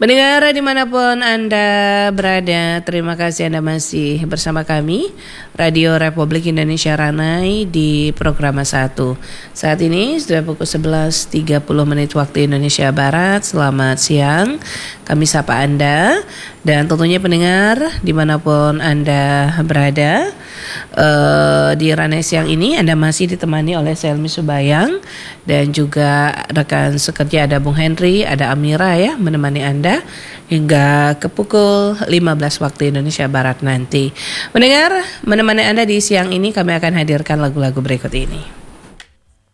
Pendengar dimanapun Anda berada, terima kasih Anda masih bersama kami Radio Republik Indonesia Ranai di program 1. Saat ini sudah pukul 11.30 waktu Indonesia Barat. Selamat siang, kami sapa Anda. Dan tentunya pendengar dimanapun Anda berada, di Ranai siang ini Anda masih ditemani oleh Selmi Subayang dan juga rekan sekerja ada Bung Henry, ada Amira ya menemani Anda hingga ke pukul 15 waktu Indonesia Barat nanti. Mendengar menemani Anda di siang ini, kami akan hadirkan lagu-lagu berikut ini.